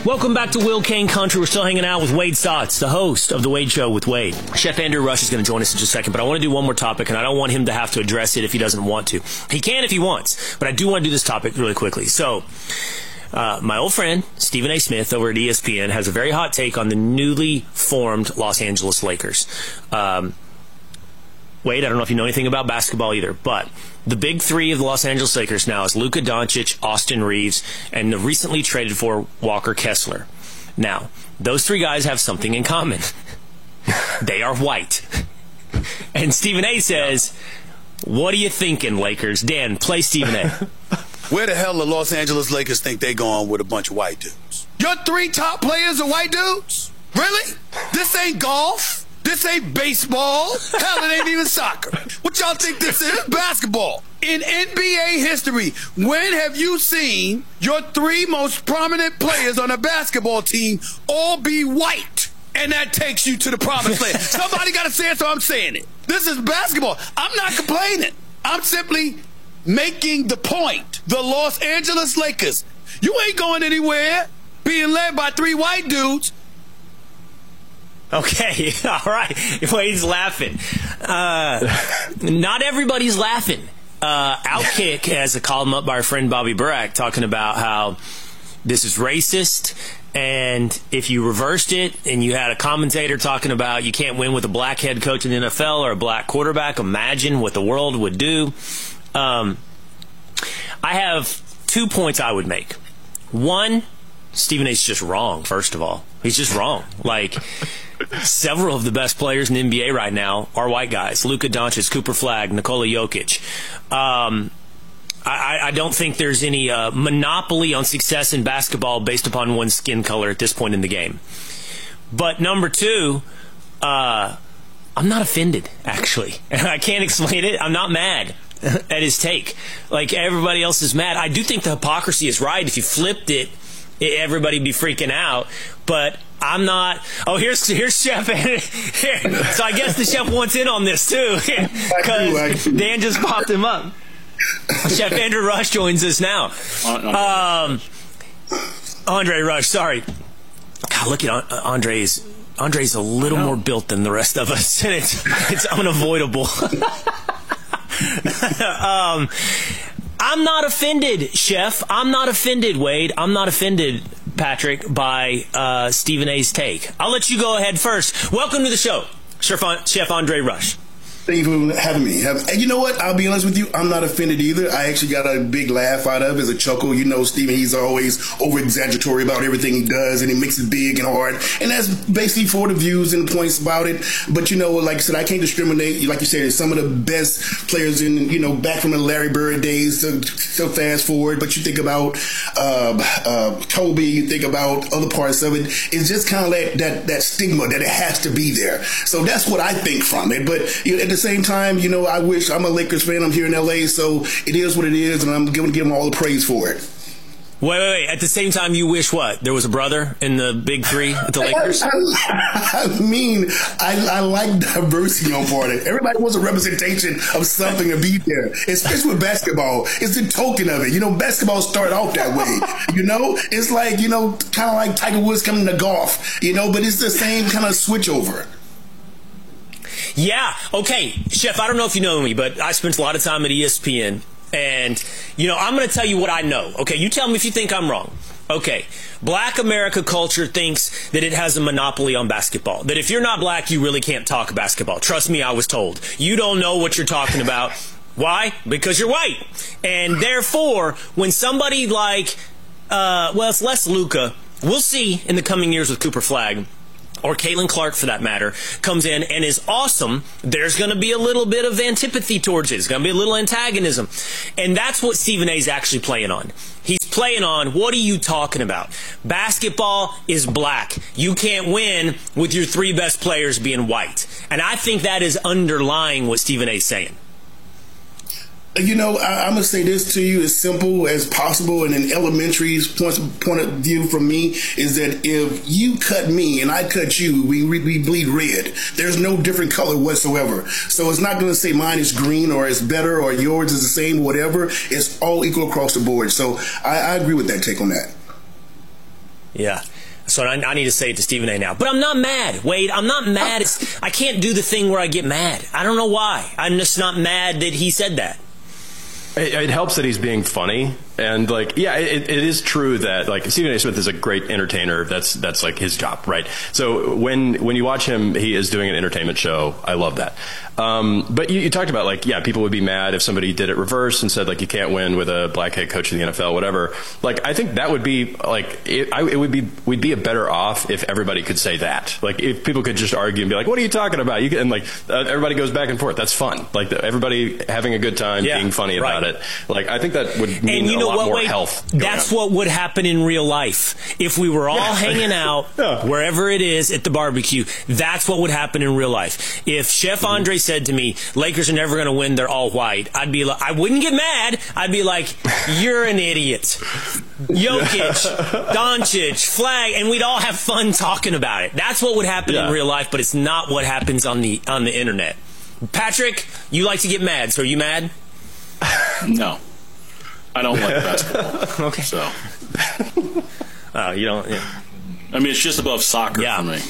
Welcome back to Will Kane Country. We're still hanging out with Wade Stotts, the host of The Wade Show with Wade. Chef Andrew Rush is going to join us in just a second, but I want to do one more topic, and I don't want him to have to address it if he doesn't want to. He can if he wants, but I do want to do this topic really quickly. So, my old friend, Stephen A. Smith over at ESPN, has a very hot take on the newly formed Los Angeles Lakers. Wade, I don't know if you know anything about basketball either, but the big three of the Los Angeles Lakers now is Luka Doncic, Austin Reeves, and the recently traded for Walker Kessler. Now, those three guys have something in common. They are white. And Stephen A. says, what are you thinking, Lakers? Dan, play Stephen A. Where the hell the Los Angeles Lakers think they going with a bunch of white dudes? Your three top players are white dudes? Really? This ain't golf. This ain't baseball. Hell, it ain't even soccer. What y'all think this is? Basketball. In NBA history, when have you seen your three most prominent players on a basketball team all be white? And that takes you to the promised land. Somebody got to say it, so I'm saying it. This is basketball. I'm not complaining. I'm simply making the point. The Los Angeles Lakers, you ain't going anywhere being led by three white dudes. Okay, all right. Wade's laughing. Not everybody's laughing. Outkick has a column up by our friend Bobby Burack talking about how this is racist, and if you reversed it and you had a commentator talking about you can't win with a black head coach in the NFL or a black quarterback, imagine what the world would do. I have 2 points I would make. One, Stephen A's just wrong, first of all. He's just wrong. Like, several of the best players in the NBA right now are white guys. Luka Doncic, Cooper Flagg, Nikola Jokic. I don't think there's any monopoly on success in basketball based upon one's skin color at this point in the game. But number two, I'm not offended, actually. I can't explain it. I'm not mad at his take. Like everybody else is mad. I do think the hypocrisy is right. If you flipped it, everybody'd be freaking out. But I'm not. Oh, here's Chef. So I guess the chef wants in on this too, because Dan just popped him up. Chef Andrew Rush joins us now. Andre Rush, sorry. God, look at Andre's. Andre's a little more built than the rest of us, and it's unavoidable. I'm not offended, Chef. I'm not offended, Wade. I'm not offended, Patrick, by Stephen A's take. I'll let you go ahead first. Welcome to the show, Chef Andre Rush. Thank you for having me. And you know what? I'll be honest with you. I'm not offended either. I actually got a big laugh out of it, as a chuckle. You know, Stephen, he's always over-exaggeratory about everything he does, and he makes it big and hard. And that's basically for the views and points about it. But, you know, like I said, I can't discriminate. Like you said, some of the best players in, you know, back from the Larry Bird days to fast forward. But you think about Kobe, you think about other parts of it. It's just kind of like that stigma that it has to be there. So that's what I think from it. But you know, at the same time, you know, I'm a Lakers fan. I'm here in LA, so it is what it is, and I'm going to give them all the praise for it. Wait. At the same time, you wish what? There was a brother in the big three at the Lakers? I like diversity on part of it. Everybody wants a representation of something to be there, especially with basketball. It's the token of it. You know, basketball started off that way. You know, it's like, you know, kind of like Tiger Woods coming to golf, you know, but it's the same kind of switch over. Yeah. Okay, Chef, I don't know if you know me, but I spent a lot of time at ESPN, and, you know, I'm going to tell you what I know. Okay, you tell me if you think I'm wrong. Okay, black America culture thinks that it has a monopoly on basketball, that if you're not black, you really can't talk basketball. Trust me, I was told. You don't know what you're talking about. Why? Because you're white. And therefore, when somebody like, well, it's less Luka, we'll see in the coming years with Cooper Flagg, or Caitlin Clark for that matter, comes in and is awesome, there's going to be a little bit of antipathy towards it. There's going to be a little antagonism. And that's what Stephen A is actually playing on. He's playing on, what are you talking about? Basketball is black. You can't win with your three best players being white. And I think that is underlying what Stephen A is saying. You know, I'm going to say this to you as simple as possible, and an elementary point of view from me is that if you cut me and I cut you, we bleed red. There's no different color whatsoever. So it's not going to say mine is green or it's better or yours is the same or whatever. It's all equal across the board. So I agree with that take on that. Yeah. So I need to say it to Stephen A. now. But I'm not mad, Wade. I'm not mad. I can't do the thing where I get mad. I don't know why. I'm just not mad that he said that. It helps that he's being funny. And like, yeah, it is true that like Stephen A. Smith is a great entertainer. That's like his job, right? So when you watch him, he is doing an entertainment show. I love that. But you talked about like, yeah, people would be mad if somebody did it reverse and said like you can't win with a black head coach of the NFL, whatever. Like I think that would be like we'd be better off if everybody could say that. Like if people could just argue and be like, what are you talking about? And like everybody goes back and forth. That's fun. Like everybody having a good time, being funny about it. Like I think that would mean a lot more health. That's what would happen in real life if we were all hanging out wherever it is at the barbecue. That's what would happen in real life. If Chef Andre said to me, Lakers are never going to win, they're all white, I'd be like, I wouldn't get mad. I'd be like, you're an idiot. Jokic, Doncic, flag, and we'd all have fun talking about it. That's what would happen in real life, but it's not what happens on the internet. Patrick, you like to get mad, so are you mad? No. I don't like basketball. Okay. So. You don't. Yeah. I mean, it's just above soccer for me.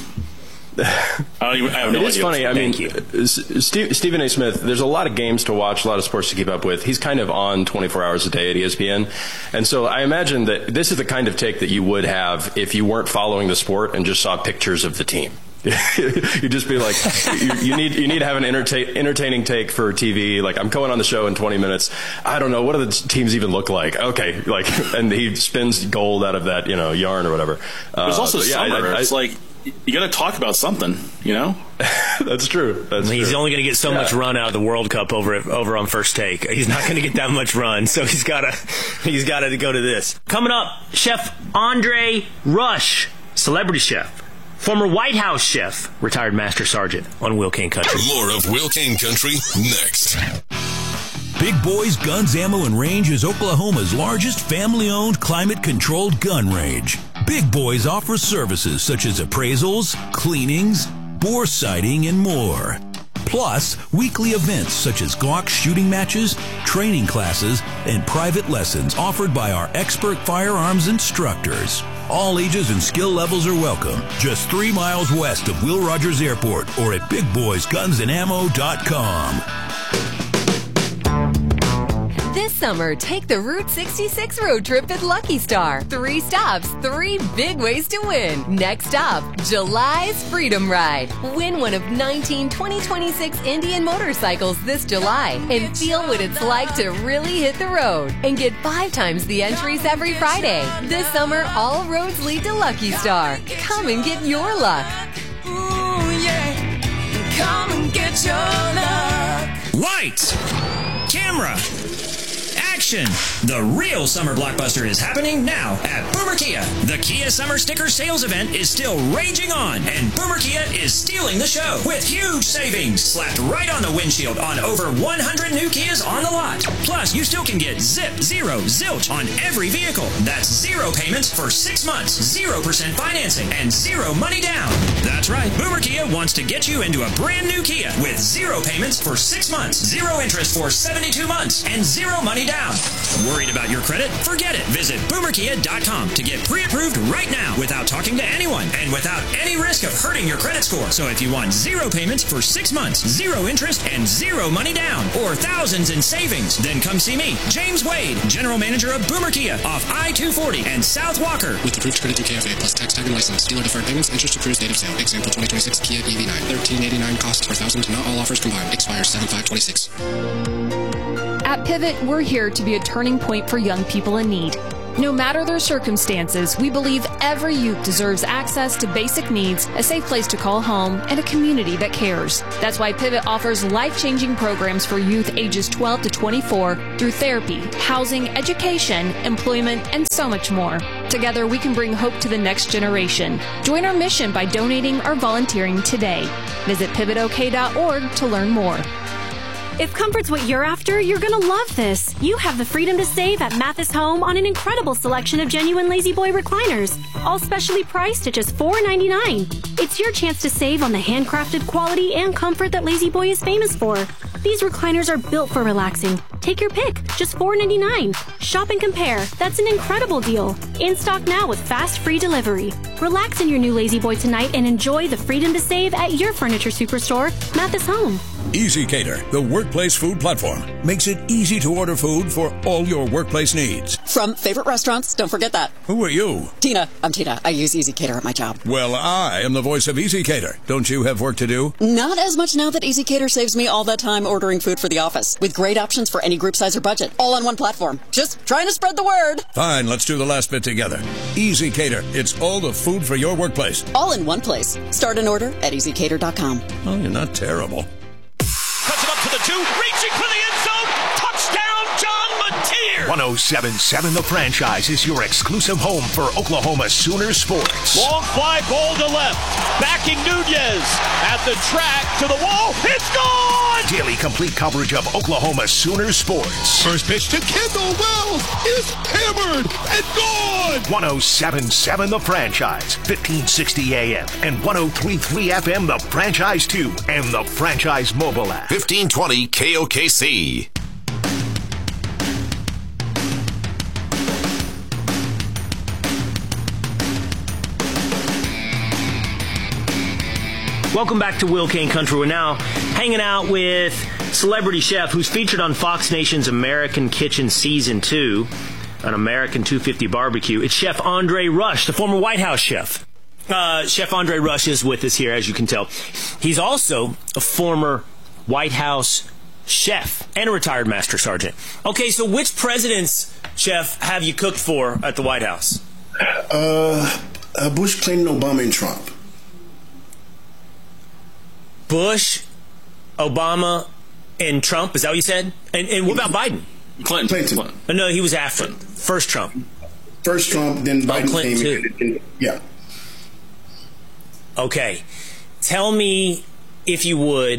I have no idea. It's funny. I mean, Stephen A. Smith, there's a lot of games to watch, a lot of sports to keep up with. He's kind of on 24 hours a day at ESPN. And so I imagine that this is the kind of take that you would have if you weren't following the sport and just saw pictures of the team. You'd just be like, you need to have an entertaining take for TV. Like, I'm going on the show in 20 minutes. I don't know, what do the teams even look like? Okay, like, and he spins gold out of that, yarn or whatever. There's also summer. It's like you got to talk about something, That's true. He's only going to get so much run out of the World Cup over on First Take. He's not going to get that much run, so he's got to go to this. Coming up, Chef Andre Rush, celebrity chef. Former White House chef, retired Master Sergeant on Will Kane Country. More of Will Kane Country next. Big Boys Guns, Ammo, and Range is Oklahoma's largest family-owned, climate-controlled gun range. Big Boys offers services such as appraisals, cleanings, bore sighting, and more. Plus, weekly events such as Glock shooting matches, training classes, and private lessons offered by our expert firearms instructors. All ages and skill levels are welcome. Just 3 miles west of Will Rogers Airport or at BigBoysGunsAndAmmo.com. This summer, take the Route 66 road trip at Lucky Star. 3 stops, 3 big ways to win. Next stop, July's Freedom Ride. Win one of 19 2026 Indian motorcycles this July and feel what it's like to really hit the road. And get 5 times the entries every Friday. This summer, all roads lead to Lucky Star. Come and get your luck. Ooh, yeah. Come and get your luck. Lights. Camera. Action! The real summer blockbuster is happening now at Boomer Kia. The Kia Summer Sticker Sales Event is still raging on, and Boomer Kia is stealing the show with huge savings slapped right on the windshield on over 100 new Kias on the lot. Plus, you still can get zip, zero, zilch on every vehicle. That's 0 payments for 6 months, 0% financing, and 0 money down. That's right, Boomer Kia wants to get you into a brand new Kia with 0 payments for 6 months, 0 interest for 72 months, and 0 money down. Worried about your credit? Forget it. Visit boomerkia.com to get pre-approved right now without talking to anyone and without any risk of hurting your credit score. So if you want 0 payments for 6 months, 0 interest, and 0 money down, or thousands in savings, then come see me, James Wade, General Manager of Boomer Kia off I-240 and South Walker. With approved credit through KFA plus tax tag and license. Dealer deferred payments, interest accrues date of sale. Example 2026 Kia EV9. $13.89 cost per thousand. Not all offers combined. Expires 7/5/26. At Pivot, we're here to be a turning point for young people in need. No matter their circumstances, we believe every youth deserves access to basic needs, a safe place to call home, and a community that cares. That's why Pivot offers life-changing programs for youth ages 12 to 24 through therapy, housing, education, employment, and so much more. Together, we can bring hope to the next generation. Join our mission by donating or volunteering today. Visit pivotok.org to learn more. If comfort's what you're after, you're going to love this. You have the freedom to save at Mathis Home on an incredible selection of genuine Lazy Boy recliners, all specially priced at just $4.99. It's your chance to save on the handcrafted quality and comfort that Lazy Boy is famous for. These recliners are built for relaxing. Take your pick, just $4.99. Shop and compare. That's an incredible deal. In stock now with fast free delivery. Relax in your new Lazy Boy tonight and enjoy the freedom to save at your furniture superstore, Mathis Home. EasyCater, the workplace food platform, makes it easy to order food for all your workplace needs. From favorite restaurants, don't forget that. Who are you? Tina. I'm Tina. I use EasyCater at my job. Well, I am the voice of EasyCater. Don't you have work to do? Not as much now that EasyCater saves me all that time ordering food for the office, with great options for any group size or budget, all on one platform. Just trying to spread the word. Fine, let's do the last bit together. EasyCater, it's all the food for your workplace. All in one place. Start an order at EasyCater.com. Oh, you're not terrible. Cuts it up to the 2, reaching for the end zone. Touchdown, John Mateer. 107.7 The Franchise is your exclusive home for Oklahoma Sooner sports. Long fly ball to left. Backing Nunez at the track to the wall. It's gone! Daily complete coverage of Oklahoma Sooner sports. First pitch to Kendall Wells is hammered and gone! 107.7 The Franchise, 1560 AM and 103.3 FM The Franchise 2 and the Franchise mobile app. 1520 KOKC. Welcome back to Will Kane Country. We're now hanging out with celebrity chef who's featured on Fox Nation's American Kitchen Season 2, an American 250 barbecue. It's Chef Andre Rush, the former White House chef. Chef Andre Rush is with us here, as you can tell. He's also a former White House chef and a retired Master Sergeant. Okay, so which presidents, Chef, have you cooked for at the White House? Bush, Clinton, Obama, and Trump. Bush, Obama, and Trump. Is that what you said? And what about Biden? Clinton. No, he was after. First Trump. First Trump, then Biden Clinton came in. Yeah. Okay. Tell me, if you would,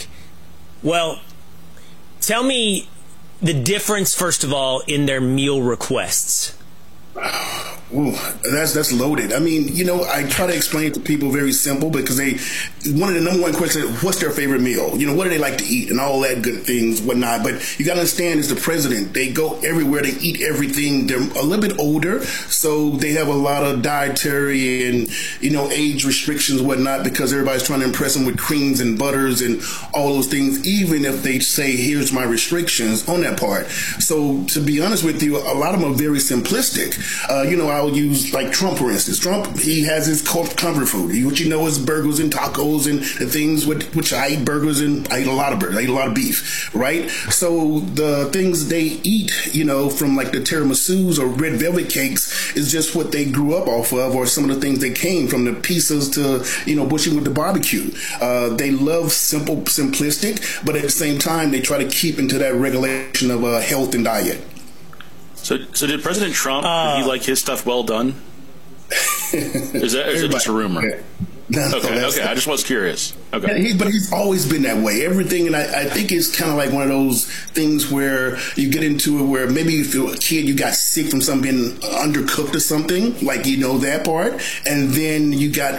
tell me the difference, first of all, in their meal requests. Ooh, that's loaded. I mean, I try to explain it to people very simple because one of the number one questions, what's their favorite meal? What do they like to eat and all that good things, whatnot. But you got to understand, as the president, they go everywhere. They eat everything. They're a little bit older, so they have a lot of dietary and, age restrictions, whatnot, because everybody's trying to impress them with creams and butters and all those things, even if they say, here's my restrictions on that part. So to be honest with you, a lot of them are very simplistic. I'll use like Trump, for instance. Trump, he has his comfort food. What is burgers and tacos and the things which I eat burgers and I eat a lot of burgers. I eat a lot of beef, right? So the things they eat, from like the tiramisus or red velvet cakes is just what they grew up off of, or some of the things they came from, the pizzas to, Bushing with the barbecue. They love simplistic, but at the same time, they try to keep into that regulation of health and diet. So did President Trump, did he like his stuff well done? Is it just a rumor? Yeah. Okay. I just was curious. Okay. But he's always been that way. Everything, and I think it's kind of like one of those things where you get into it where maybe if you're a kid, you got sick from something being undercooked or something, like that part, and then you got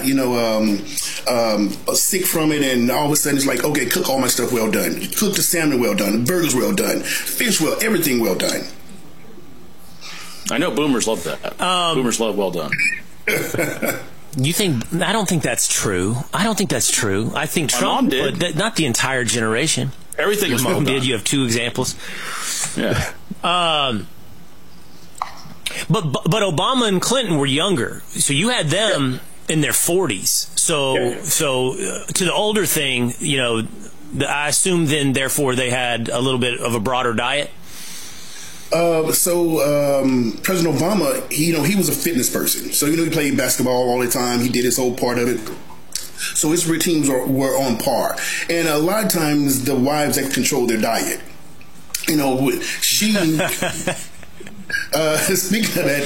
sick from it, and all of a sudden it's like, okay, cook all my stuff well done, cook the salmon well done, the burgers well done, fish well, everything well done. I know boomers love that. Boomers love well done. You think? I don't think that's true. I think Trump did, but not the entire generation. Everything Your is mom well did. done. You have two examples. Yeah. But Obama and Clinton were younger, so you had them in their 40s. So to the older thing, I assume then therefore they had a little bit of a broader diet. President Obama, he was a fitness person. So, he played basketball all the time. He did his whole part of it. So his routines were on par. And a lot of times the wives that control their diet. She... speaking of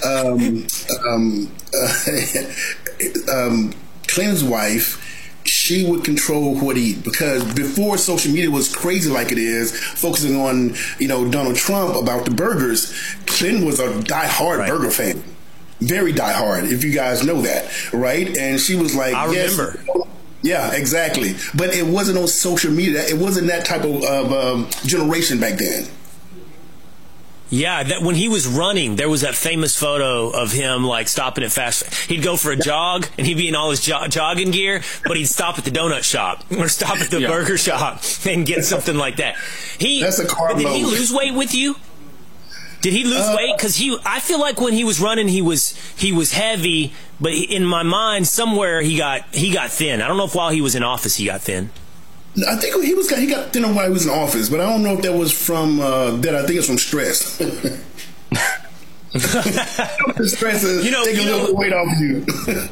that, Clinton's wife, she would control what he eat, because before social media was crazy like it is, focusing on Donald Trump about the burgers, Clinton was a die-hard burger fan. Very diehard, if you guys know that, right? And she was like, I remember. Yeah, exactly. But it wasn't on social media. It wasn't that type of generation back then. Yeah, that when he was running, there was that famous photo of him like stopping at fast. He'd go for a jog, and he'd be in all his jogging gear, but he'd stop at the donut shop or stop at the burger shop and get something like that. That's a carb Did load. he lose weight with you? Did he lose weight? Because I feel like when he was running, he was heavy, but in my mind, somewhere he got thin. I don't know if while he was in office he got thin. I think he got thinner while he was in office, but I don't know if that was from that. I think it's from stress. Stress is taking a little weight off you.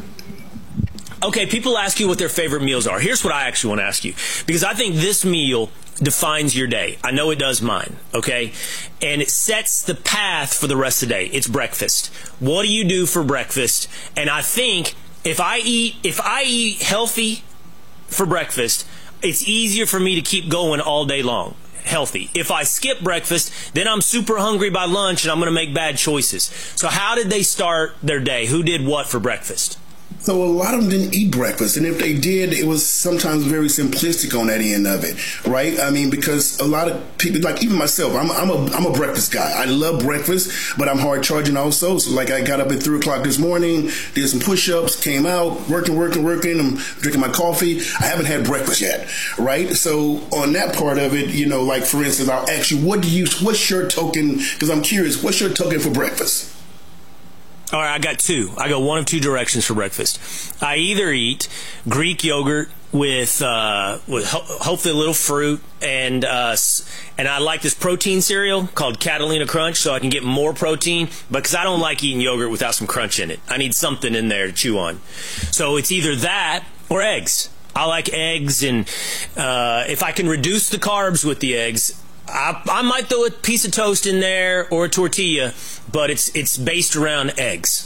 Okay, people ask you what their favorite meals are. Here's what I actually want to ask you, because I think this meal defines your day. I know it does mine, okay? And it sets the path for the rest of the day. It's breakfast. What do you do for breakfast? And I think if I eat healthy for breakfast, it's easier for me to keep going all day long. Healthy. If I skip breakfast, then I'm super hungry by lunch and I'm going to make bad choices. So how did they start their day? Who did what for breakfast? So a lot of them didn't eat breakfast, and if they did, it was sometimes very simplistic on that end of it, right? I mean, because a lot of people, like even myself, I'm a breakfast guy. I love breakfast, but I'm hard charging also. So like I got up at 3 o'clock this morning, did some push-ups, came out, working. I'm drinking my coffee. I haven't had breakfast yet, right? So on that part of it, like for instance, I'll ask you, what's your token? Because I'm curious, what's your token for breakfast? All right, I got two. I go one of two directions for breakfast. I either eat Greek yogurt with hopefully a little fruit, and I like this protein cereal called Catalina Crunch, so I can get more protein, because I don't like eating yogurt without some crunch in it. I need something in there to chew on. So it's either that or eggs. I like eggs, and if I can reduce the carbs with the eggs, I might throw a piece of toast in there or a tortilla, but it's based around eggs.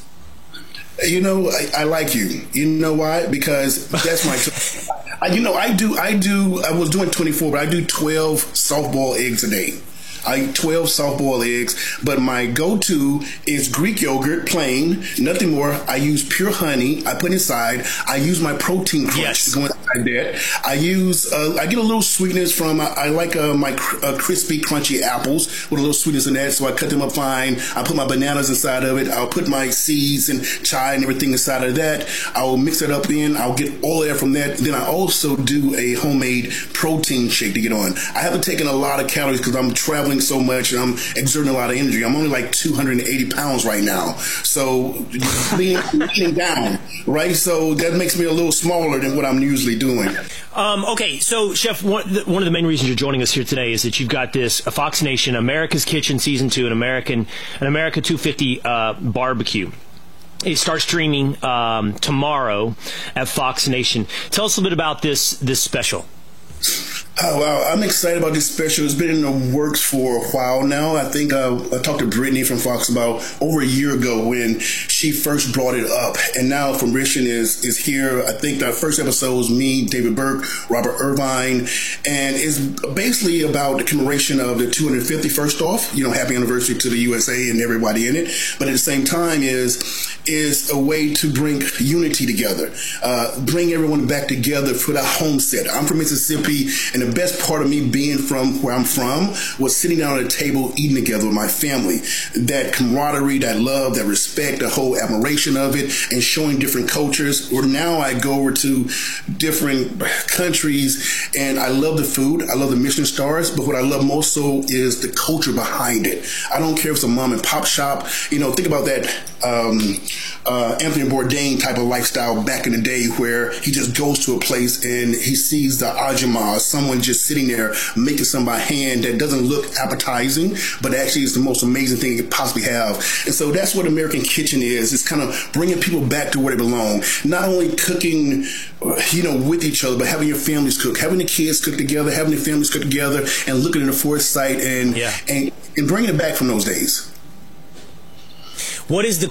I like you. You know why? Because that's my. I was doing 24, but I do 12 softball eggs a day. I eat 12 softball eggs, but my go-to is Greek yogurt, plain, nothing more. I use pure honey. I put inside. I use my protein crunch to go inside that. I get a little sweetness from, I like my crispy, crunchy apples with a little sweetness in that, so I cut them up fine. I put my bananas inside of it. I'll put my seeds and chai and everything inside of that. I'll mix it up in. I'll get all of that from that. Then I also do a homemade protein shake to get on. I haven't taken a lot of calories because I'm traveling so much and I'm exerting a lot of energy. I'm only like 280 pounds right now. So leaning down, right? So that makes me a little smaller than what I'm usually doing. Okay, so Chef, one of the main reasons you're joining us here today is that you've got this Fox Nation, America's Kitchen Season 2, an America 250 barbecue. It starts streaming tomorrow at Fox Nation. Tell us a little bit about this special. Oh, wow. I'm excited about this special. It's been in the works for a while now. I think I talked to Brittany from Fox about over a year ago when she first brought it up. And now Permission is here. I think the first episode was me, David Burke, Robert Irvine. And it's basically about the commemoration of the 250 first off, happy anniversary to the USA and everybody in it. But at the same time is a way to bring unity together, bring everyone back together for that home set. I'm from Mississippi, and the best part of me being from where I'm from was sitting down at a table eating together with my family. That camaraderie, that love, that respect, the whole admiration of it, and showing different cultures. Or now I go over to different countries, and I love the food. I love the Michelin stars, but what I love most so is the culture behind it. I don't care if it's a mom and pop shop. Think about that Anthony Bourdain type of lifestyle back in the day where he just goes to a place and he sees the ajima, someone just sitting there making something by hand that doesn't look appetizing, but actually is the most amazing thing you could possibly have. And so that's what American Kitchen is. It's kind of bringing people back to where they belong. Not only cooking, with each other, but having your families cook, having the kids cook together, having the families cook together, and looking at the foresight and bringing it back from those days. What is the